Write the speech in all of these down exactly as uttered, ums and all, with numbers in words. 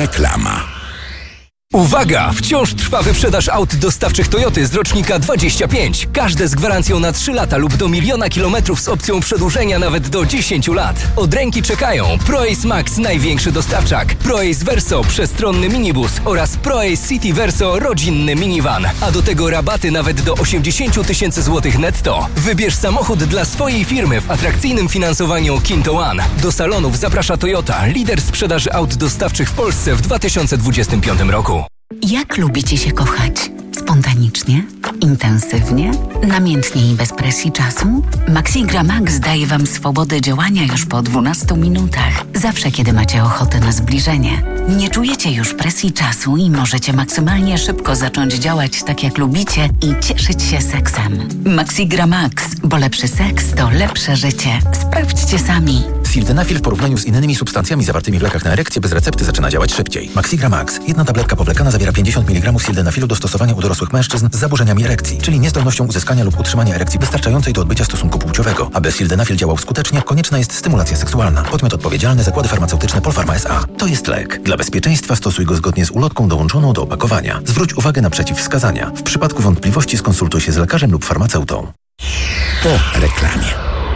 Reklama. Uwaga! Wciąż trwa wyprzedaż aut dostawczych Toyoty z rocznika dwadzieścia pięć. Każde z gwarancją na trzy lata lub do miliona kilometrów z opcją przedłużenia nawet do dziesięć lat. Od ręki czekają ProAce Max, największy dostawczak, ProAce Verso, przestronny minibus oraz ProAce City Verso, rodzinny minivan. A do tego rabaty nawet do osiemdziesiąt tysięcy złotych netto. Wybierz samochód dla swojej firmy w atrakcyjnym finansowaniu Kinto One. Do salonów zaprasza Toyota, lider sprzedaży aut dostawczych w Polsce w dwa tysiące dwudziestym piątym roku. Jak lubicie się kochać? Spontanicznie? Intensywnie? Namiętnie i bez presji czasu? Maxigra Max daje Wam swobodę działania już po dwunastu minutach. Zawsze, kiedy macie ochotę na zbliżenie. Nie czujecie już presji czasu i możecie maksymalnie szybko zacząć działać tak, jak lubicie i cieszyć się seksem. Maxigra Max, bo lepszy seks to lepsze życie. Sprawdźcie sami. Sildenafil w porównaniu z innymi substancjami zawartymi w lekach na erekcję bez recepty zaczyna działać szybciej. Maxigra Max. Jedna tabletka powlekana zawiera pięćdziesiąt miligramów sildenafilu do stosowania u dorosłych mężczyzn z zaburzeniami erekcji, czyli niezdolnością uzyskania lub utrzymania erekcji wystarczającej do odbycia stosunku płciowego. Aby sildenafil działał skutecznie, konieczna jest stymulacja seksualna. Podmiot odpowiedzialny: Zakłady Farmaceutyczne Polpharma S A. To jest lek. Dla bezpieczeństwa stosuj go zgodnie z ulotką dołączoną do opakowania. Zwróć uwagę na przeciwwskazania. W przypadku wątpliwości skonsultuj się z lekarzem lub farmaceutą. Po reklamie.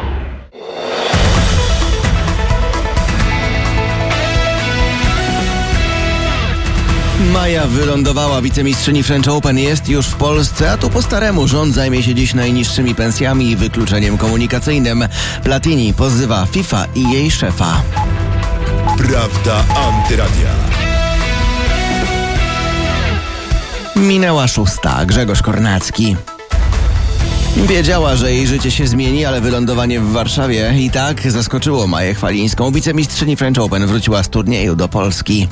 Maja wylądowała, wicemistrzyni French Open jest już w Polsce, a tu po staremu rząd zajmie się dziś najniższymi pensjami i wykluczeniem komunikacyjnym. Platini pozywa FIFA i jej szefa. Prawda Antyradia. Minęła szósta. Grzegorz Kornacki. Wiedziała, że jej życie się zmieni, ale wylądowanie w Warszawie i tak zaskoczyło Maję Chwalińską. Wicemistrzyni French Open wróciła z turnieju do Polski.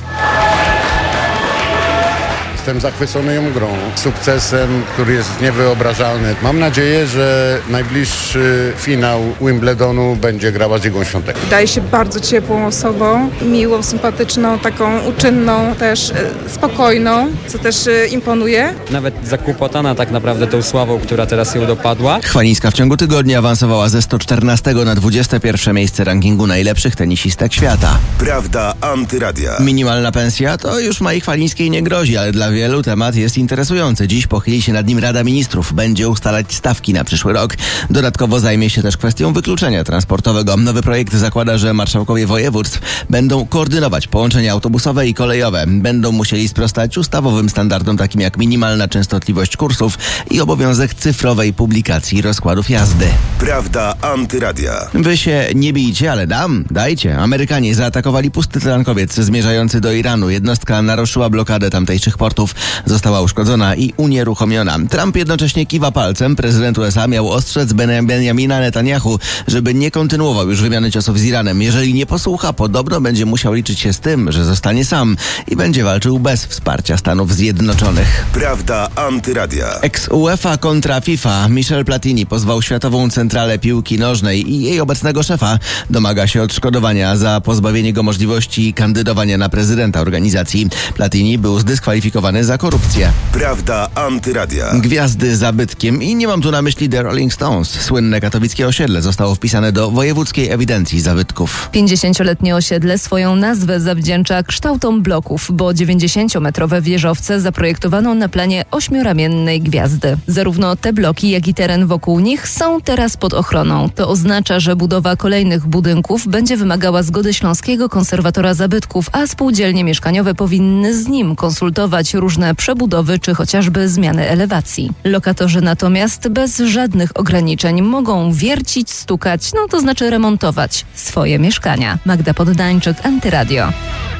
Jestem zachwycony ją grą, sukcesem, który jest niewyobrażalny. Mam nadzieję, że najbliższy finał Wimbledonu będzie grała z Igą Świątek. Wydaje się bardzo ciepłą osobą, miłą, sympatyczną, taką uczynną, też spokojną, co też imponuje. Nawet zakłopotana tak naprawdę tą sławą, która teraz ją dopadła. Chwalińska w ciągu tygodnia awansowała ze sto czternastego na dwudzieste pierwsze miejsce rankingu najlepszych tenisistek świata. Prawda Antyradia. Minimalna pensja to już Mai Chwalińskiej nie grozi, ale dla wielu temat jest interesujący. Dziś pochyli się nad nim Rada Ministrów. Będzie ustalać stawki na przyszły rok. Dodatkowo zajmie się też kwestią wykluczenia transportowego. Nowy projekt zakłada, że marszałkowie województw będą koordynować połączenia autobusowe i kolejowe. Będą musieli sprostać ustawowym standardom takim jak minimalna częstotliwość kursów i obowiązek cyfrowej publikacji rozkładów jazdy. Prawda Antyradia. Wy się nie bijcie, ale dam, dajcie. Amerykanie zaatakowali pusty tankowiec zmierzający do Iranu. Jednostka naruszyła blokadę tamtejszych portów. Została uszkodzona i unieruchomiona. Trump jednocześnie kiwa palcem. Prezydent U S A miał ostrzec Benjamina Netanyahu, żeby nie kontynuował już wymiany ciosów z Iranem. Jeżeli nie posłucha, podobno będzie musiał liczyć się z tym, że zostanie sam i będzie walczył bez wsparcia Stanów Zjednoczonych. Prawda Antyradia. Ex-UEFA kontra FIFA. Michel Platini pozwał Światową Centralę Piłki Nożnej i jej obecnego szefa. Domaga się odszkodowania za pozbawienie go możliwości kandydowania na prezydenta organizacji. Platini był zdyskwalifikowany za korupcję. Prawda Antyradia. Gwiazdy zabytkiem i nie mam tu na myśli The Rolling Stones. Słynne katowickie osiedle zostało wpisane do Wojewódzkiej Ewidencji Zabytków. pięćdziesięcioletnie osiedle swoją nazwę zawdzięcza kształtom bloków, bo dziewięćdziesięciometrowe wieżowce zaprojektowano na planie ośmioramiennej gwiazdy. Zarówno te bloki, jak i teren wokół nich są teraz pod ochroną. To oznacza, że budowa kolejnych budynków będzie wymagała zgody Śląskiego Konserwatora Zabytków, a spółdzielnie mieszkaniowe powinny z nim konsultować różne przebudowy czy chociażby zmiany elewacji. Lokatorzy natomiast bez żadnych ograniczeń mogą wiercić, stukać, no to znaczy remontować swoje mieszkania. Magda Poddańczyk, Antyradio.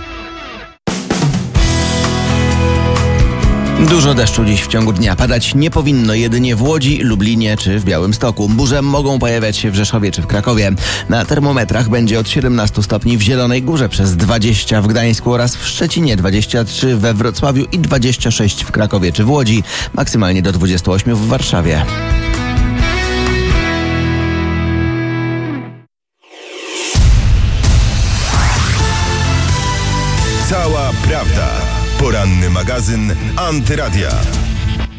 Dużo deszczu dziś w ciągu dnia. Padać nie powinno jedynie w Łodzi, Lublinie czy w Białymstoku. Burze mogą pojawiać się w Rzeszowie czy w Krakowie. Na termometrach będzie od siedemnastu stopni w Zielonej Górze, przez dwadzieścia w Gdańsku oraz w Szczecinie, dwadzieścia trzy we Wrocławiu i dwadzieścia sześć w Krakowie czy w Łodzi. Maksymalnie do dwudziestu ośmiu w Warszawie. Cała prawda. Poranny magazyn Antyradia.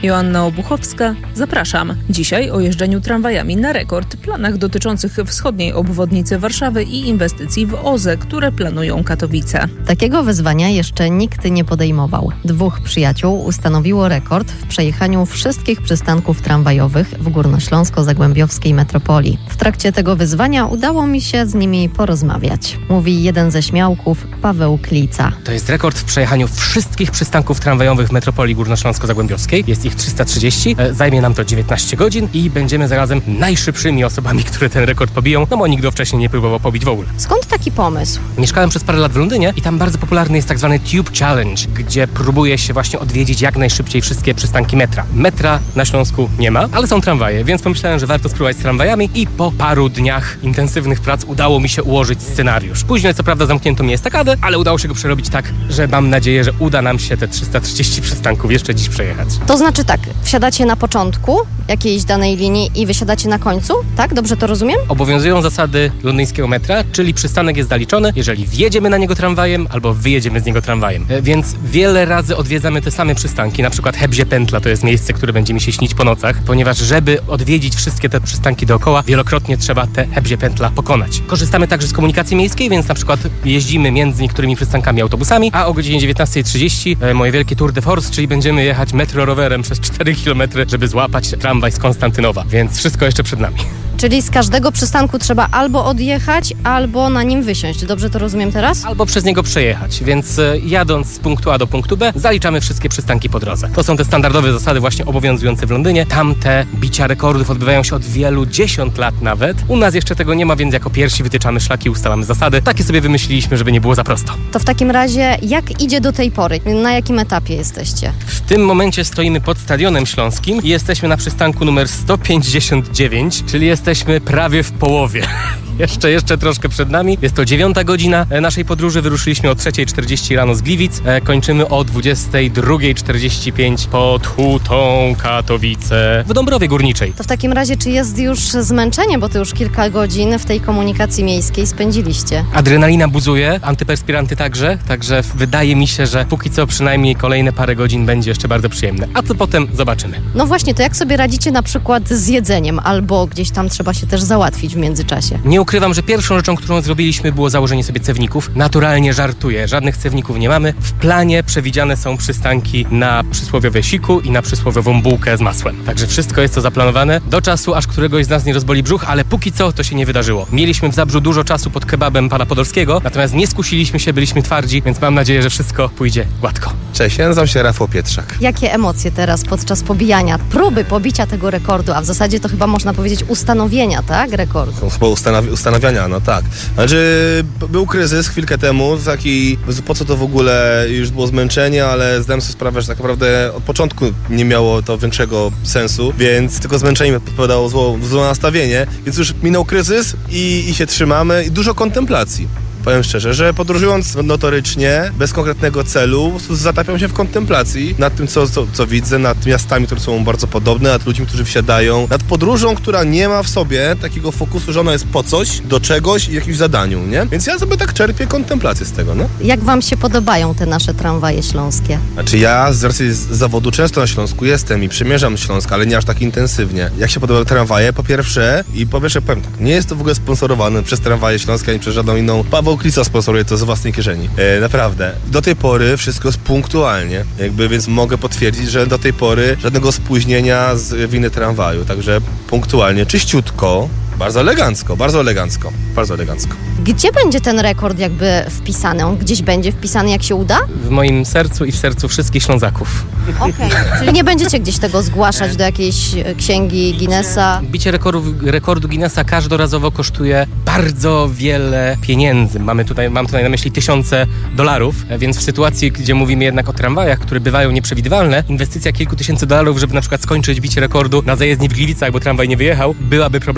Joanna Obuchowska, zapraszam. Dzisiaj o jeżdżeniu tramwajami na rekord, planach dotyczących wschodniej obwodnicy Warszawy i inwestycji w O Z E, które planują Katowice. Takiego wyzwania jeszcze nikt nie podejmował. Dwóch przyjaciół ustanowiło rekord w przejechaniu wszystkich przystanków tramwajowych w górnośląsko-zagłębiowskiej metropolii. W trakcie tego wyzwania udało mi się z nimi porozmawiać. Mówi jeden ze śmiałków, Paweł Klica. To jest rekord w przejechaniu wszystkich przystanków tramwajowych w metropolii górnośląsko-zagłębiowskiej. Jest ich trzysta trzydzieści. Zajmie nam to dziewiętnaście godzin i będziemy zarazem najszybszymi osobami, które ten rekord pobiją, no bo nikt go wcześniej nie próbował pobić w ogóle. Skąd taki pomysł? Mieszkałem przez parę lat w Londynie i tam bardzo popularny jest tak zwany Tube Challenge, gdzie próbuje się właśnie odwiedzić jak najszybciej wszystkie przystanki metra. Metra na Śląsku nie ma, ale są tramwaje, więc pomyślałem, że warto spróbować z tramwajami i po paru dniach intensywnych prac udało mi się ułożyć scenariusz. Później co prawda zamknięto mi estakadę, ale udało się go przerobić tak, że mam nadzieję, że uda nam się te trzysta trzydzieści przystanków jeszcze dziś przejechać. To znaczy tak, wsiadacie na początku jakiejś danej linii i wysiadacie na końcu, tak? Dobrze to rozumiem? Obowiązują zasady londyńskiego metra, czyli przystanek jest zaliczony, jeżeli wjedziemy na niego tramwajem albo wyjedziemy z niego tramwajem. E, więc wiele razy odwiedzamy te same przystanki, na przykład Hebzie Pętla to jest miejsce, które będzie mi się śnić po nocach, ponieważ żeby odwiedzić wszystkie te przystanki dookoła, wielokrotnie trzeba te Hebzie Pętla pokonać. Korzystamy także z komunikacji miejskiej, więc na przykład jeździmy między niektórymi przystankami autobusami, a o godzinie dziewiętnastej trzydzieści e, moje wielkie Tour de Force, czyli będziemy jechać metro rowerem przez cztery kilometry, żeby złapać tramwaj z Konstantynowa, więc wszystko jeszcze przed nami. Czyli z każdego przystanku trzeba albo odjechać, albo na nim wysiąść. Dobrze to rozumiem teraz? Albo przez niego przejechać, więc e, jadąc z punktu A do punktu B, zaliczamy wszystkie przystanki po drodze. To są te standardowe zasady właśnie obowiązujące w Londynie. Tam te bicia rekordów odbywają się od wielu dziesiąt lat nawet. U nas jeszcze tego nie ma, więc jako pierwsi wytyczamy szlaki, ustalamy zasady. Takie sobie wymyśliliśmy, żeby nie było za prosto. To w takim razie jak idzie do tej pory? Na jakim etapie jesteście? W tym momencie stoimy pod Stadionem Śląskim i jesteśmy na przystanku numer sto pięćdziesiąt dziewięć, czyli jesteśmy prawie w połowie. Jeszcze, jeszcze troszkę przed nami. Jest to dziewiąta godzina naszej podróży. Wyruszyliśmy o trzeciej czterdzieści rano z Gliwic. Kończymy o dwudziestej drugiej czterdzieści pięć pod Hutą Katowice w Dąbrowie Górniczej. To w takim razie czy jest już zmęczenie, bo to już kilka godzin w tej komunikacji miejskiej spędziliście? Adrenalina buzuje, antyperspiranty także, także wydaje mi się, że póki co przynajmniej kolejne parę godzin będzie jeszcze bardzo przyjemne. A co potem zobaczymy. No właśnie, to jak sobie radzicie na przykład z jedzeniem, albo gdzieś tam trzeba się też załatwić w międzyczasie? Nie ukrywam, że pierwszą rzeczą, którą zrobiliśmy, było założenie sobie cewników. Naturalnie żartuję, żadnych cewników nie mamy. W planie przewidziane są przystanki na przysłowiowe siku i na przysłowiową bułkę z masłem. Także wszystko jest to zaplanowane do czasu, aż któregoś z nas nie rozboli brzuch, ale póki co to się nie wydarzyło. Mieliśmy w Zabrzu dużo czasu pod kebabem pana Podolskiego, natomiast nie skusiliśmy się, byliśmy twardzi, więc mam nadzieję, że wszystko pójdzie gładko. Cześć, ja nazywam się Rafał Pietrzak. Jakie emocje teraz podczas pobijania, próby pobicia tego rekordu, a w zasadzie to chyba można powiedzieć ustanowienia, tak, rekordu? Ustanowi- ustanawiania, no tak. Znaczy, był kryzys chwilkę temu, taki, po co to w ogóle, już było zmęczenie, ale zdałem sobie sprawę, że tak naprawdę od początku nie miało to większego sensu, więc tylko zmęczenie mi podpowiadało zło, złe nastawienie, więc już minął kryzys i, i się trzymamy i dużo kontemplacji. Powiem szczerze, że podróżując notorycznie, bez konkretnego celu, zatapiam się w kontemplacji nad tym, co, co, co widzę, nad miastami, które są bardzo podobne, nad ludźmi, którzy wsiadają, nad podróżą, która nie ma w sobie takiego fokusu, że ona jest po coś, do czegoś i jakimś zadaniu, nie? Więc ja sobie tak czerpię kontemplację z tego, no. Jak wam się podobają te nasze tramwaje śląskie? Znaczy ja z racji z zawodu często na Śląsku jestem i przemierzam Śląsk, ale nie aż tak intensywnie. Jak się podobają tramwaje? Po pierwsze, i po pierwsze powiem tak, nie jest to w ogóle sponsorowane przez Tramwaje Śląskie, ani przez żadną inną. Paweł Klica sponsoruje to z własnej kieszeni. E, naprawdę. Do tej pory wszystko jest punktualnie, jakby, więc mogę potwierdzić, że do tej pory żadnego spóźnienia z winy tramwaju, także punktualnie, czyściutko, bardzo elegancko, bardzo elegancko, bardzo elegancko. Gdzie będzie ten rekord jakby wpisany? On gdzieś będzie wpisany, jak się uda? W moim sercu i w sercu wszystkich Ślązaków. Okej, okay. Czyli nie będziecie gdzieś tego zgłaszać do jakiejś księgi Guinnessa? Bicie rekordu, rekordu Guinnessa każdorazowo kosztuje bardzo wiele pieniędzy. Mamy tutaj, mam tutaj na myśli tysiące dolarów, więc w sytuacji, gdzie mówimy jednak o tramwajach, które bywają nieprzewidywalne, inwestycja kilku tysięcy dolarów, żeby na przykład skończyć bicie rekordu na zajezdni w Gliwicach, bo tramwaj nie wyjechał, byłaby problematyczna.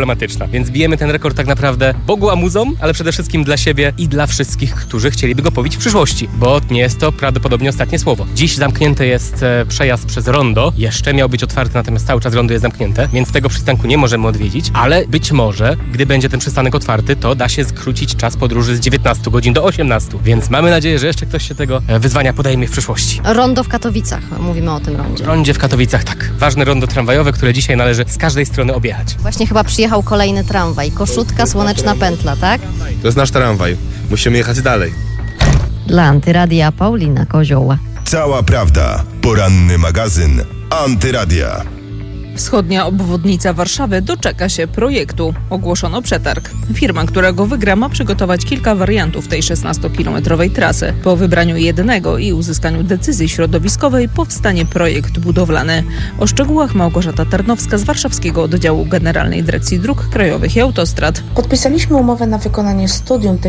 Więc bijemy ten rekord tak naprawdę Bogu a muzom, ale przede wszystkim dla siebie i dla wszystkich, którzy chcieliby go pobić w przyszłości, bo nie jest to prawdopodobnie ostatnie słowo. Dziś zamknięty jest e, przejazd przez rondo, jeszcze miał być otwarty, natomiast cały czas rondo jest zamknięte, więc tego przystanku nie możemy odwiedzić, ale być może, gdy będzie ten przystanek otwarty, to da się skrócić czas podróży z dziewiętnastu godzin do osiemnastu, więc mamy nadzieję, że jeszcze ktoś się tego wyzwania podejmie w przyszłości. Rondo w Katowicach, mówimy o tym rondzie. Rondzie w Katowicach, tak. Ważne rondo tramwajowe, które dzisiaj należy z każdej strony objechać. Właśnie chyba przyjechał kolejny tramwaj. Koszutka, Słoneczna Pętla, tak? To jest nasz tramwaj. Musimy jechać dalej. Dla Antyradia Paulina Kozioł. Cała prawda. Poranny magazyn Antyradia. Wschodnia obwodnica Warszawy doczeka się projektu. Ogłoszono przetarg. Firma, która go wygra, ma przygotować kilka wariantów tej szesnastokilometrowej trasy. Po wybraniu jednego i uzyskaniu decyzji środowiskowej powstanie projekt budowlany. O szczegółach Małgorzata Tarnowska z Warszawskiego Oddziału Generalnej Dyrekcji Dróg Krajowych i Autostrad. Podpisaliśmy umowę na wykonanie studium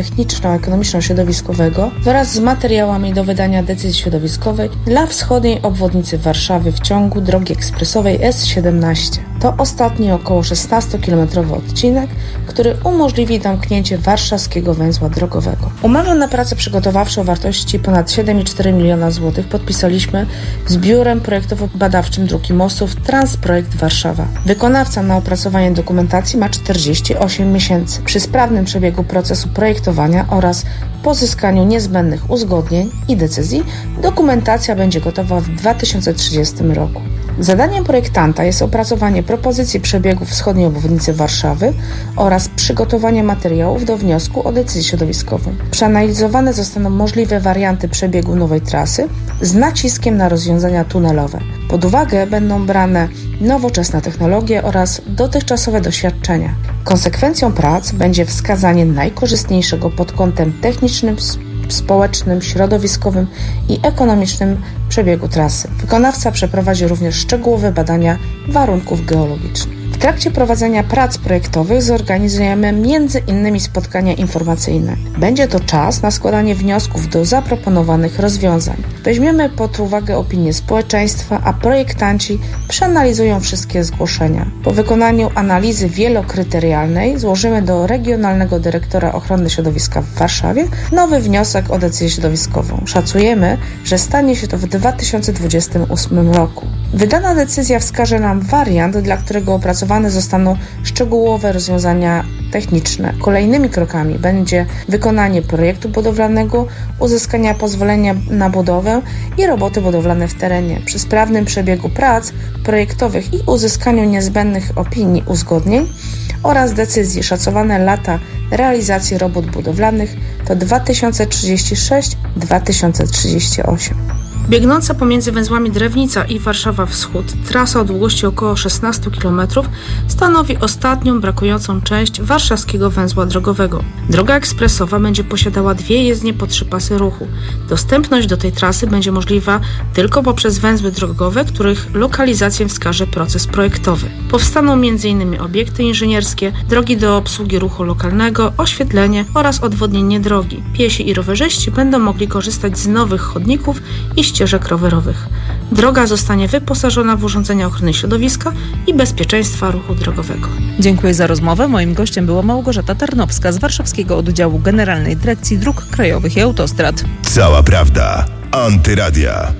techniczno-ekonomiczno-środowiskowego wraz z materiałami do wydania decyzji środowiskowej dla wschodniej obwodnicy Warszawy w ciągu drogi ekspresowej S siedemnaście. To ostatni około szesnastokilometrowy odcinek, który umożliwi domknięcie warszawskiego węzła drogowego. Umowę na pracę przygotowawczą o wartości ponad siedem i cztery miliona złotych podpisaliśmy z Biurem Projektowo-Badawczym Dróg i Mostów Transprojekt Warszawa. Wykonawca na opracowanie dokumentacji ma czterdzieści osiem miesięcy. Przy sprawnym przebiegu procesu projektowania oraz pozyskaniu niezbędnych uzgodnień i decyzji dokumentacja będzie gotowa w dwa tysiące trzydziestym roku. Zadaniem projektanta jest opracowanie propozycji przebiegu wschodniej obwodnicy Warszawy oraz przygotowanie materiałów do wniosku o decyzję środowiskową. Przeanalizowane zostaną możliwe warianty przebiegu nowej trasy z naciskiem na rozwiązania tunelowe. Pod uwagę będą brane nowoczesne technologie oraz dotychczasowe doświadczenia. Konsekwencją prac będzie wskazanie najkorzystniejszego pod kątem technicznym, społecznym, środowiskowym i ekonomicznym przebiegu trasy. Wykonawca przeprowadzi również szczegółowe badania warunków geologicznych. W trakcie prowadzenia prac projektowych zorganizujemy między innymi spotkania informacyjne. Będzie to czas na składanie wniosków do zaproponowanych rozwiązań. Weźmiemy pod uwagę opinię społeczeństwa, a projektanci przeanalizują wszystkie zgłoszenia. Po wykonaniu analizy wielokryterialnej złożymy do Regionalnego Dyrektora Ochrony Środowiska w Warszawie nowy wniosek o decyzję środowiskową. Szacujemy, że stanie się to w dwa tysiące dwudziestym ósmym roku. Wydana decyzja wskaże nam wariant, dla którego opracowane zostaną szczegółowe rozwiązania techniczne. Kolejnymi krokami będzie wykonanie projektu budowlanego, uzyskania pozwolenia na budowę i roboty budowlane w terenie. Przy sprawnym przebiegu prac projektowych i uzyskaniu niezbędnych opinii, uzgodnień oraz decyzji szacowane lata realizacji robót budowlanych to dwa tysiące trzydziesty szósty do dwa tysiące trzydziestego ósmego. Biegnąca pomiędzy węzłami Drewnica i Warszawa Wschód trasa o długości około szesnaście kilometrów stanowi ostatnią brakującą część warszawskiego węzła drogowego. Droga ekspresowa będzie posiadała dwie jezdnie po trzy pasy ruchu. Dostępność do tej trasy będzie możliwa tylko poprzez węzły drogowe, których lokalizację wskaże proces projektowy. Powstaną między innymi obiekty inżynierskie, drogi do obsługi ruchu lokalnego, oświetlenie oraz odwodnienie drogi. Piesi i rowerzyści będą mogli korzystać z nowych chodników i ścieżek rowerowych. Droga zostanie wyposażona w urządzenia ochrony środowiska i bezpieczeństwa ruchu drogowego. Dziękuję za rozmowę. Moim gościem była Małgorzata Tarnowska z Warszawskiego Oddziału Generalnej Dyrekcji Dróg Krajowych i Autostrad. Cała prawda. Antyradia.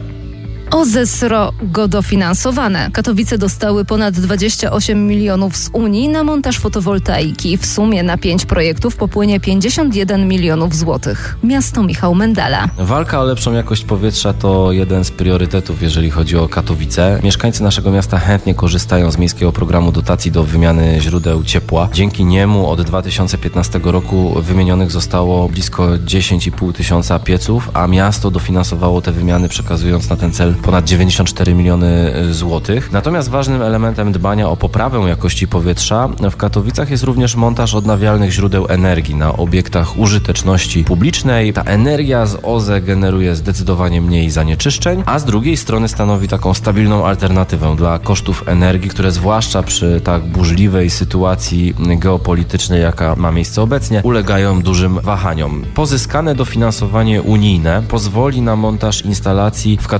O Z E S R O go dofinansowane. Katowice dostały ponad dwadzieścia osiem milionów z Unii na montaż fotowoltaiki. W sumie na pięć projektów popłynie pięćdziesiąt jeden milionów złotych. Miasto Michał Mendala. Walka o lepszą jakość powietrza to jeden z priorytetów, jeżeli chodzi o Katowice. Mieszkańcy naszego miasta chętnie korzystają z miejskiego programu dotacji do wymiany źródeł ciepła. Dzięki niemu od dwa tysiące piętnastego roku wymienionych zostało blisko dziesięć i pół tysiąca pieców, a miasto dofinansowało te wymiany, przekazując na ten cel ponad dziewięćdziesiąt cztery miliony złotych. Natomiast ważnym elementem dbania o poprawę jakości powietrza w Katowicach jest również montaż odnawialnych źródeł energii na obiektach użyteczności publicznej. Ta energia z O Z E generuje zdecydowanie mniej zanieczyszczeń, a z drugiej strony stanowi taką stabilną alternatywę dla kosztów energii, które zwłaszcza przy tak burzliwej sytuacji geopolitycznej, jaka ma miejsce obecnie, ulegają dużym wahaniom. Pozyskane dofinansowanie unijne pozwoli na montaż instalacji w Katowicach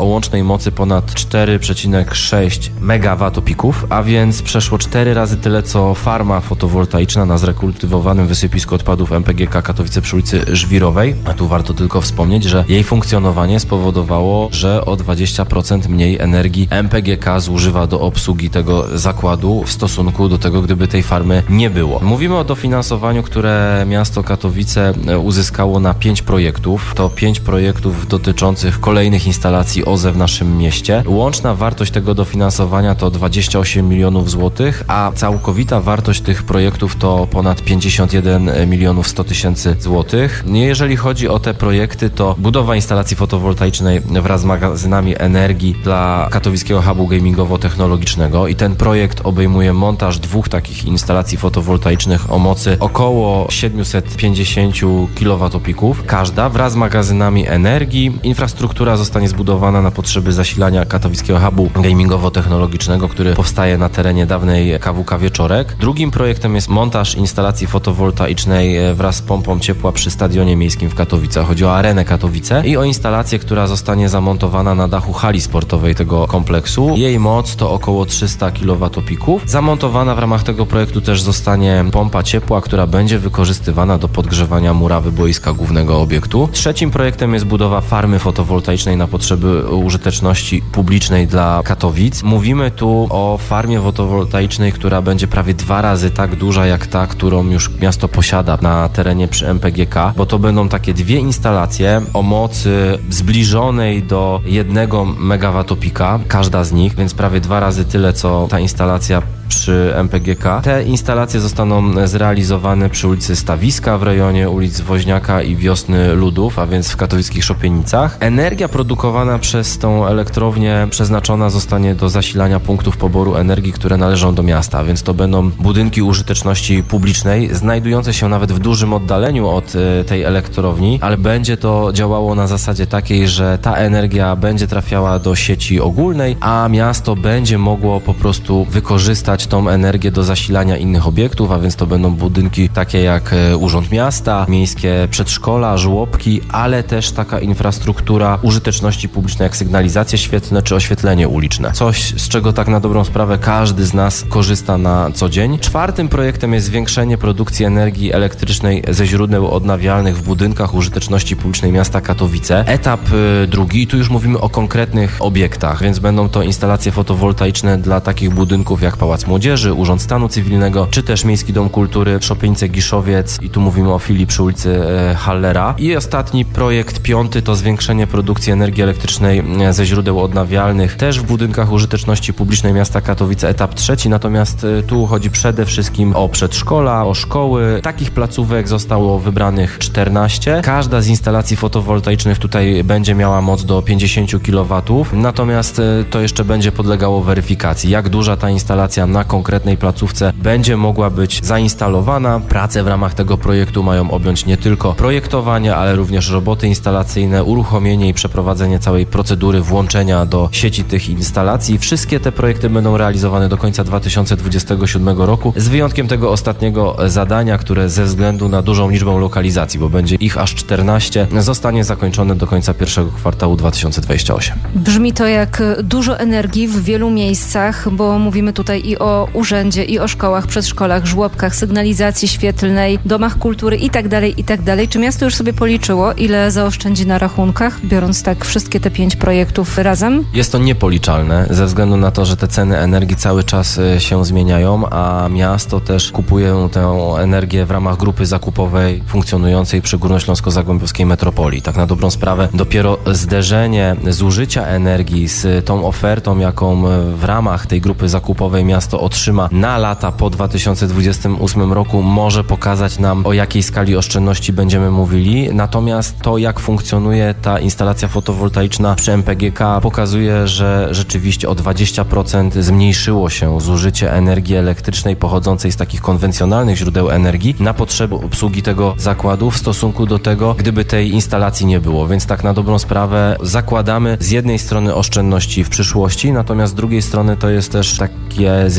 o łącznej mocy ponad cztery przecinek sześć megawatopików, a więc przeszło cztery razy tyle co farma fotowoltaiczna na zrekultywowanym wysypisku odpadów M P G K Katowice przy ulicy Żwirowej. A tu warto tylko wspomnieć, że jej funkcjonowanie spowodowało, że o dwadzieścia procent mniej energii M P G K zużywa do obsługi tego zakładu w stosunku do tego, gdyby tej farmy nie było. Mówimy o dofinansowaniu, które miasto Katowice uzyskało na pięć projektów. To pięć projektów dotyczących kolejnych instalacji O Z E w naszym mieście. Łączna wartość tego dofinansowania to dwadzieścia osiem milionów złotych, a całkowita wartość tych projektów to ponad pięćdziesiąt jeden milionów sto tysięcy złotych. Jeżeli chodzi o te projekty, to budowa instalacji fotowoltaicznej wraz z magazynami energii dla katowickiego hubu gamingowo-technologicznego i ten projekt obejmuje montaż dwóch takich instalacji fotowoltaicznych o mocy około siedemset pięćdziesiąt kilowatopików każda wraz z magazynami energii. Infrastruktura zostanie zbudowana na potrzeby zasilania katowickiego hubu gamingowo-technologicznego, który powstaje na terenie dawnej K W K Wieczorek. Drugim projektem jest montaż instalacji fotowoltaicznej wraz z pompą ciepła przy Stadionie Miejskim w Katowicach. Chodzi o Arenę Katowice i o instalację, która zostanie zamontowana na dachu hali sportowej tego kompleksu. Jej moc to około trzysta kilowatopików. Zamontowana w ramach tego projektu też zostanie pompa ciepła, która będzie wykorzystywana do podgrzewania murawy boiska głównego obiektu. Trzecim projektem jest budowa farmy fotowoltaicznej na potrzeby użyteczności publicznej dla Katowic. Mówimy tu o farmie fotowoltaicznej, która będzie prawie dwa razy tak duża jak ta, którą już miasto posiada na terenie przy M P G K, bo to będą takie dwie instalacje o mocy zbliżonej do jednego megawatopika, każda z nich, więc prawie dwa razy tyle co ta instalacja przy M P G K. Te instalacje zostaną zrealizowane przy ulicy Stawiska w rejonie ulic Woźniaka i Wiosny Ludów, a więc w katowickich Szopienicach. Energia produkowana przez tą elektrownię przeznaczona zostanie do zasilania punktów poboru energii, które należą do miasta, a więc to będą budynki użyteczności publicznej, znajdujące się nawet w dużym oddaleniu od y, tej elektrowni, ale będzie to działało na zasadzie takiej, że ta energia będzie trafiała do sieci ogólnej, a miasto będzie mogło po prostu wykorzystać tą energię do zasilania innych obiektów, a więc to będą budynki takie jak Urząd Miasta, miejskie przedszkola, żłobki, ale też taka infrastruktura użyteczności publicznej jak sygnalizacje świetlne czy oświetlenie uliczne. Coś, z czego tak na dobrą sprawę każdy z nas korzysta na co dzień. Czwartym projektem jest zwiększenie produkcji energii elektrycznej ze źródeł odnawialnych w budynkach użyteczności publicznej miasta Katowice. Etap y, drugi, tu już mówimy o konkretnych obiektach, więc będą to instalacje fotowoltaiczne dla takich budynków jak Pałac Młodzieży, Urząd Stanu Cywilnego, czy też Miejski Dom Kultury, Szopienice Giszowiec i tu mówimy o filii przy ulicy e, Hallera. I ostatni projekt, piąty, to zwiększenie produkcji energii elektrycznej ze źródeł odnawialnych, też w budynkach użyteczności publicznej miasta Katowice, etap trzeci, natomiast e, tu chodzi przede wszystkim o przedszkola, o szkoły. Takich placówek zostało wybranych czternaście. Każda z instalacji fotowoltaicznych tutaj będzie miała moc do pięćdziesiąt kilowatów, natomiast e, to jeszcze będzie podlegało weryfikacji, jak duża ta instalacja na konkretnej placówce będzie mogła być zainstalowana. Prace w ramach tego projektu mają objąć nie tylko projektowanie, ale również roboty instalacyjne, uruchomienie i przeprowadzenie całej procedury włączenia do sieci tych instalacji. Wszystkie te projekty będą realizowane do końca dwa tysiące dwudziestego siódmego roku, z wyjątkiem tego ostatniego zadania, które ze względu na dużą liczbę lokalizacji, bo będzie ich aż czternaście, zostanie zakończone do końca pierwszego kwartału dwa tysiące dwudziestego ósmego. Brzmi to jak dużo energii w wielu miejscach, bo mówimy tutaj i o urzędzie, i o szkołach, przedszkolach, żłobkach, sygnalizacji świetlnej, domach kultury i tak dalej, i tak dalej. Czy miasto już sobie policzyło, ile zaoszczędzi na rachunkach, biorąc tak wszystkie te pięć projektów razem? Jest to niepoliczalne, ze względu na to, że te ceny energii cały czas się zmieniają, a miasto też kupuje tę energię w ramach grupy zakupowej funkcjonującej przy Górnośląsko-Zagłębiowskiej Metropolii. Tak na dobrą sprawę dopiero zderzenie zużycia energii z tą ofertą, jaką w ramach tej grupy zakupowej miasto otrzyma na lata po dwa tysiące dwudziestym ósmym roku, może pokazać nam, o jakiej skali oszczędności będziemy mówili. Natomiast to, jak funkcjonuje ta instalacja fotowoltaiczna przy M P G K, pokazuje, że rzeczywiście o dwadzieścia procent zmniejszyło się zużycie energii elektrycznej pochodzącej z takich konwencjonalnych źródeł energii na potrzeby obsługi tego zakładu w stosunku do tego, gdyby tej instalacji nie było. Więc tak na dobrą sprawę zakładamy z jednej strony oszczędności w przyszłości, natomiast z drugiej strony to jest też takie zwiększenie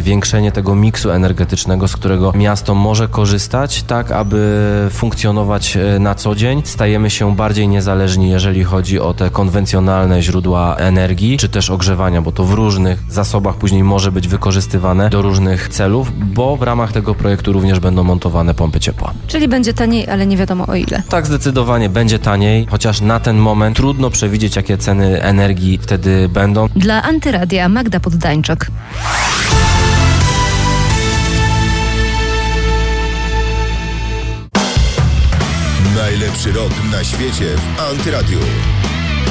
zwiększenie tego miksu energetycznego, z którego miasto może korzystać, tak aby funkcjonować na co dzień. Stajemy się bardziej niezależni, jeżeli chodzi o te konwencjonalne źródła energii, czy też ogrzewania, bo to w różnych zasobach później może być wykorzystywane do różnych celów, bo w ramach tego projektu również będą montowane pompy ciepła. Czyli będzie taniej, ale nie wiadomo o ile. Tak, zdecydowanie będzie taniej, chociaż na ten moment trudno przewidzieć, jakie ceny energii wtedy będą. Dla Antyradia Magda Poddańczak. Najlepszy rok na świecie w Antyradiu.